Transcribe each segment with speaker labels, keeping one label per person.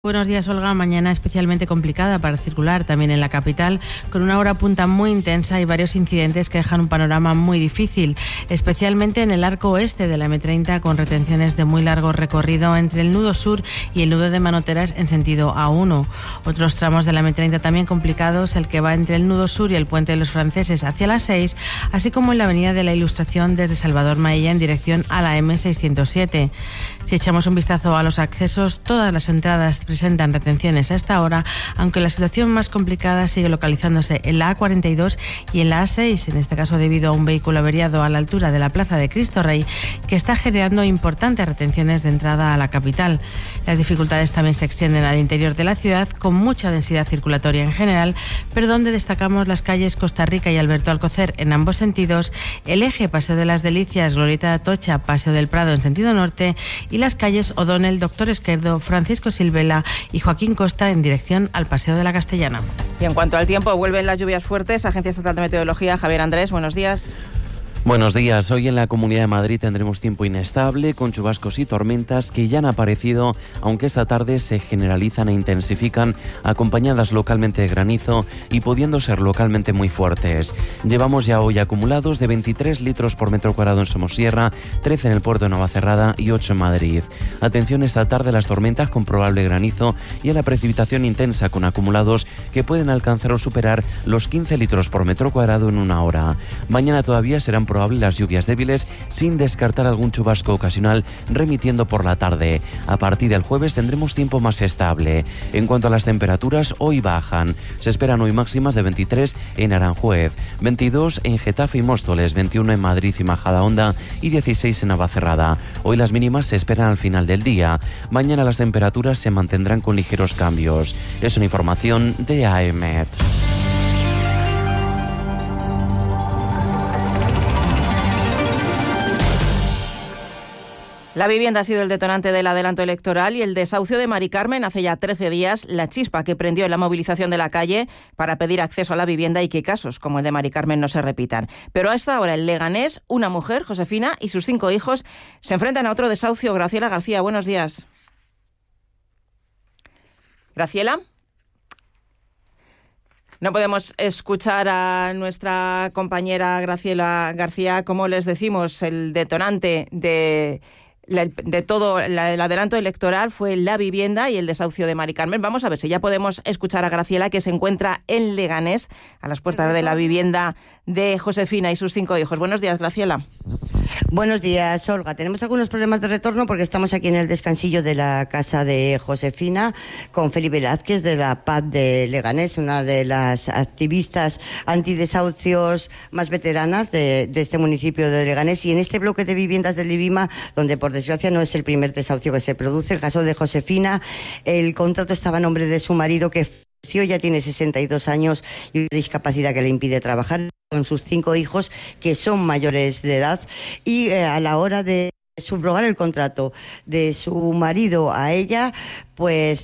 Speaker 1: Buenos días, Olga. Mañana especialmente complicada para circular también en la capital, con una hora punta muy intensa y varios incidentes que dejan un panorama muy difícil, especialmente en el arco oeste de la M30, con retenciones de muy largo recorrido entre el nudo sur y el nudo de Manoteras en sentido A1. Otros tramos de la M30 también complicados, el que va entre el nudo sur y el puente de los Franceses hacia las 6, así como en la avenida de la Ilustración desde Salvador Maella en dirección a la M607. Si echamos un vistazo a los accesos, todas las entradas presentan retenciones a esta hora, aunque la situación más complicada sigue localizándose en la A42 y en la A6, en este caso debido a un vehículo averiado a la altura de la Plaza de Cristo Rey, que está generando importantes retenciones de entrada a la capital. Las dificultades también se extienden al interior de la ciudad, con mucha densidad circulatoria en general, pero donde destacamos las calles Costa Rica y Alberto Alcocer en ambos sentidos, el eje Paseo de las Delicias, Glorieta de Atocha, Paseo del Prado en sentido norte, y las calles O'Donnell, Doctor Esquerdo, Francisco Silvela y Joaquín Costa en dirección al Paseo de la Castellana.
Speaker 2: Y en cuanto al tiempo, vuelven las lluvias fuertes. Agencia Estatal de Meteorología, Javier Andrés, buenos días.
Speaker 3: Buenos días. Hoy en la Comunidad de Madrid tendremos tiempo inestable, con chubascos y tormentas que ya han aparecido, aunque esta tarde se generalizan e intensifican, acompañadas localmente de granizo y pudiendo ser localmente muy fuertes. Llevamos ya hoy acumulados de 23 litros por metro cuadrado en Somosierra, 13 en el puerto de Navacerrada y 8 en Madrid. Atención esta tarde a las tormentas con probable granizo y a la precipitación intensa con acumulados que pueden alcanzar o superar los 15 litros por metro cuadrado en una hora. Mañana todavía serán probables las lluvias débiles, sin descartar algún chubasco ocasional remitiendo por la tarde. A partir del jueves tendremos tiempo más estable. En cuanto a las temperaturas, hoy bajan. Se esperan hoy máximas de 23 en Aranjuez, 22 en Getafe y Móstoles, 21 en Madrid y Majadahonda y 16 en Navacerrada. Hoy las mínimas se esperan al final del día. Mañana las temperaturas se mantendrán con ligeros cambios. Es una información de AEMET.
Speaker 2: La vivienda ha sido el detonante del adelanto electoral y el desahucio de Mari Carmen hace ya 13 días, la chispa que prendió en la movilización de la calle para pedir acceso a la vivienda y que casos como el de Mari Carmen no se repitan. Pero a esta hora en Leganés, una mujer, Josefina, y sus 5 hijos se enfrentan a otro desahucio. Graciela García, buenos días. Graciela. No podemos escuchar a nuestra compañera Graciela García. Como les decimos, el detonante de todo el adelanto electoral fue la vivienda y el desahucio de Mari Carmen. Vamos a ver si ya podemos escuchar a Graciela, que se encuentra en Leganés, a las puertas de la vivienda de Josefina y sus 5 hijos. Buenos días, Graciela.
Speaker 4: Buenos días, Olga. Tenemos algunos problemas de retorno porque estamos aquí en el descansillo de la casa de Josefina con Feli Velázquez de la PAD de Leganés, una de las activistas antidesahucios más veteranas de este municipio de Leganés, y en este bloque de viviendas del Libima, donde por desgracia no es el primer desahucio que se produce. El caso de Josefina, el contrato estaba a nombre de su marido, que ya tiene 62 años y una discapacidad que le impide trabajar, con sus 5 hijos que son mayores de edad, y a la hora de subrogar el contrato de su marido a ella, pues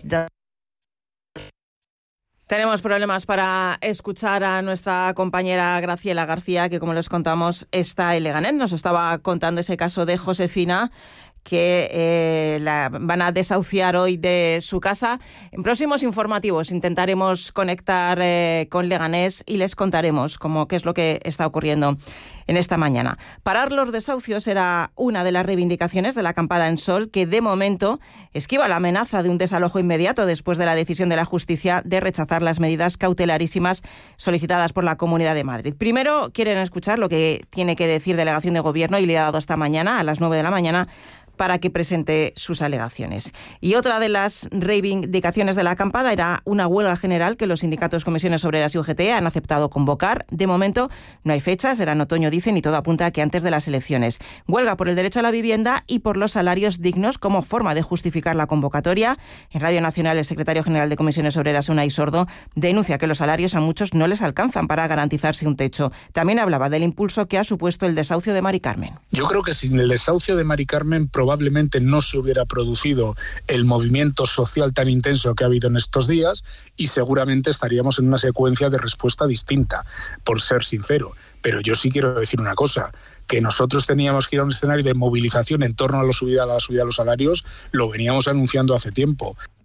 Speaker 2: tenemos problemas para escuchar a nuestra compañera Graciela García, que como les contamos está en Leganés. Nos estaba contando ese caso de Josefina, que la van a desahuciar hoy de su casa. En próximos informativos intentaremos conectar con Leganés y les contaremos qué es lo que está ocurriendo en esta mañana. Parar los desahucios era una de las reivindicaciones de la acampada en Sol, que de momento esquiva la amenaza de un desalojo inmediato después de la decisión de la justicia de rechazar las medidas cautelarísimas solicitadas por la Comunidad de Madrid. Primero quieren escuchar lo que tiene que decir Delegación de Gobierno, y le ha dado esta mañana a las 9 de la mañana para que presente sus alegaciones. Y otra de las reivindicaciones de la acampada era una huelga general que los sindicatos, comisiones obreras y UGT han aceptado convocar. De momento no hay fechas, será en otoño, dicen, y todo apunta a que antes de las elecciones. Huelga por el derecho a la vivienda y por los salarios dignos como forma de justificar la convocatoria. En Radio Nacional, el secretario general de Comisiones Obreras, Unai Sordo, denuncia que los salarios a muchos no les alcanzan para garantizarse un techo. También hablaba del impulso que ha supuesto el desahucio de Mari Carmen.
Speaker 5: Yo creo que sin el desahucio de Mari Carmen probablemente no se hubiera producido el movimiento social tan intenso que ha habido en estos días, y seguramente estaríamos en una secuencia de respuesta distinta, por ser sincero. Pero yo sí quiero decir una cosa, que nosotros teníamos que ir a un escenario de movilización en torno a la subida de los salarios, lo veníamos anunciando hace tiempo.